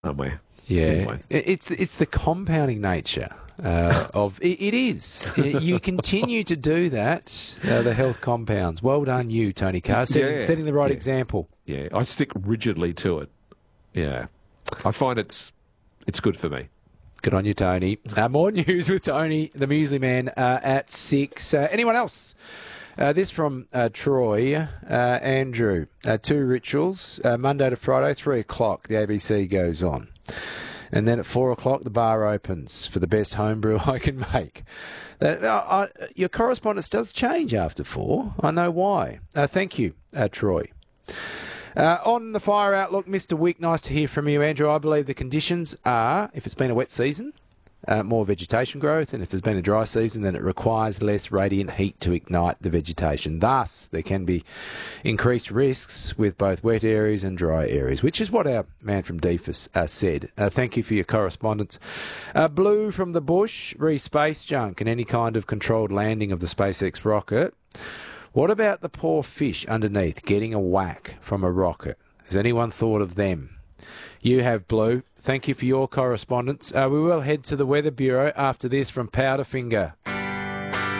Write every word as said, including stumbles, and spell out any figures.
somewhere. Yeah, Anyway. it's it's the compounding nature uh, of it, it is. You continue to do that. Uh, the health compounds. Well done, you, Tony Carr, setting, Yeah, setting the right yeah. example. Yeah, I stick rigidly to it. Yeah, I find it's it's good for me. Good on you, Tony. Uh, more news with Tony, the Muesli Man, uh, at six. Uh, anyone else? Uh, this from uh, Troy. Uh, Andrew. Uh, two rituals. Uh, Monday to Friday, three o'clock, the A B C goes on. And then at four o'clock, the bar opens for the best homebrew I can make. Uh, I, your correspondence does change after four. I know why. Uh, thank you, uh, Troy. Uh, on the fire outlook, Mister Wick, nice to hear from you, Andrew. I believe the conditions are, if it's been a wet season, uh, more vegetation growth, and if there's been a dry season, then it requires less radiant heat to ignite the vegetation. Thus, there can be increased risks with both wet areas and dry areas, which is what our man from D F A S uh, said. Uh, thank you for your correspondence. Uh, Blue from the bush, re-space junk and any kind of controlled landing of the SpaceX rocket. What about the poor fish underneath getting a whack from a rocket? Has anyone thought of them? You have, Blue. Thank you for your correspondence. Uh, we will head to the Weather Bureau after this from Powderfinger.